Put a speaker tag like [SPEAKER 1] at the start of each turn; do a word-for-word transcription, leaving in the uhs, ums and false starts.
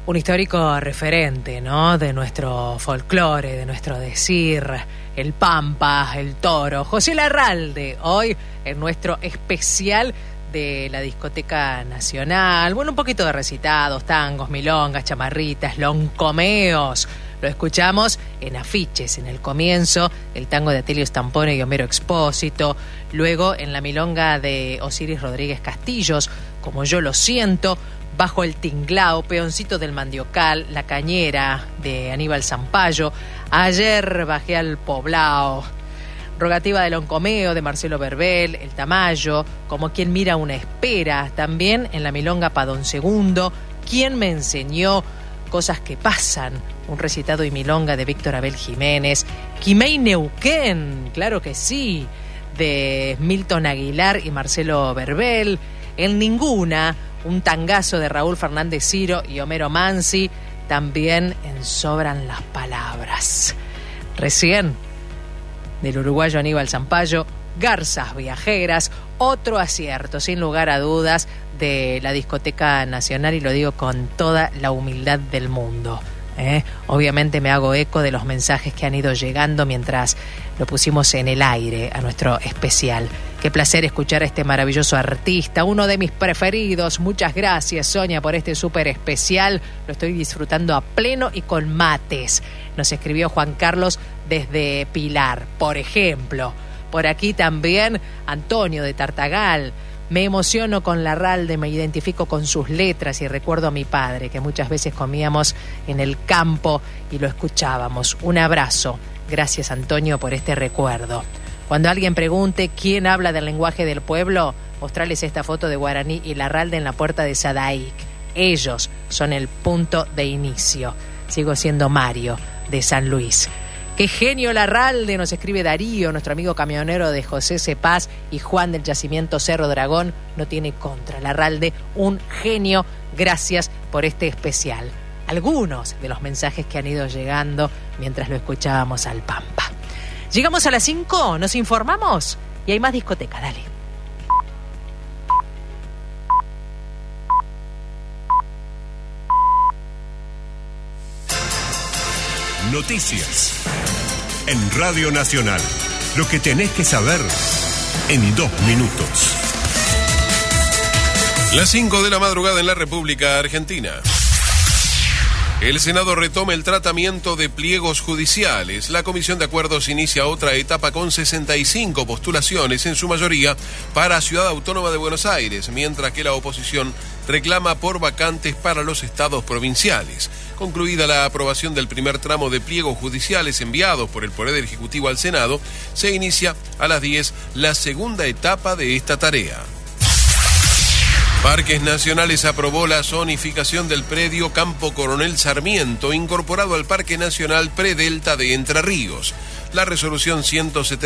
[SPEAKER 1] un histórico referente, ¿no?, de nuestro folclore, de nuestro decir, el Pampa, el Toro, José Larralde, hoy en nuestro especial de la Discoteca Nacional. Bueno, un poquito de recitados, tangos, milongas, chamarritas, loncomeos. Lo escuchamos en afiches, en el comienzo, el tango de Atilio Stampone y Homero Expósito, luego en la milonga de Osiris Rodríguez Castillos, Como yo lo siento, Bajo el tinglao, Peoncito del Mandiocal, La Cañera de Aníbal Zampayo, Ayer bajé al poblao, Rogativa del Oncomeo de Marcelo Verbel, El Tamayo, Como quien mira una espera, también en la milonga Padón Segundo, ¿Quién me enseñó? Cosas que pasan, un recitado y milonga de Víctor Abel Jiménez, Quimei Neuquén, claro que sí, de Milton Aguilar y Marcelo Verbel, En Ninguna, un tangazo de Raúl Fernández Ciro y Homero Mansi, también en Sobran las Palabras. Recién, del uruguayo Aníbal Zampayo, Garzas Viajeras, otro acierto, sin lugar a dudas, de la Discoteca Nacional, y lo digo con toda la humildad del mundo. ¿eh? Obviamente me hago eco de los mensajes que han ido llegando mientras lo pusimos en el aire a nuestro especial. Qué placer escuchar a este maravilloso artista, uno de mis preferidos. Muchas gracias, Sonia, por este súper especial. Lo estoy disfrutando a pleno y con mates. Nos escribió Juan Carlos desde Pilar, por ejemplo. Por aquí también Antonio de Tartagal. Me emociono con Larralde, me identifico con sus letras y recuerdo a mi padre, que muchas veces comíamos en el campo y lo escuchábamos. Un abrazo. Gracias, Antonio, por este recuerdo. Cuando alguien pregunte quién habla del lenguaje del pueblo, mostrarles esta foto de Guaraní y Larralde en la puerta de Sadaic. Ellos son el punto de inicio. Sigo siendo Mario, de San Luis. ¡Qué genio Larralde! Nos escribe Darío, nuestro amigo camionero de José Cepaz, y Juan del Yacimiento Cerro Dragón. No tiene contra. Larralde, un genio. Gracias por este especial. Algunos de los mensajes que han ido llegando mientras lo escuchábamos al Pampa. Llegamos a las cinco, nos informamos y hay más discoteca. Dale.
[SPEAKER 2] Noticias en Radio Nacional. Lo que tenés que saber en dos minutos.
[SPEAKER 3] Las cinco de la madrugada en la República Argentina. El Senado retoma el tratamiento de pliegos judiciales. La Comisión de Acuerdos inicia otra etapa con sesenta y cinco postulaciones, en su mayoría para Ciudad Autónoma de Buenos Aires, mientras que la oposición reclama por vacantes para los estados provinciales. Concluida la aprobación del primer tramo de pliegos judiciales enviados por el Poder Ejecutivo al Senado, se inicia a las diez la segunda etapa de esta tarea. Parques Nacionales aprobó la zonificación del predio Campo Coronel Sarmiento, incorporado al Parque Nacional Predelta de Entre Ríos. La resolución ciento setenta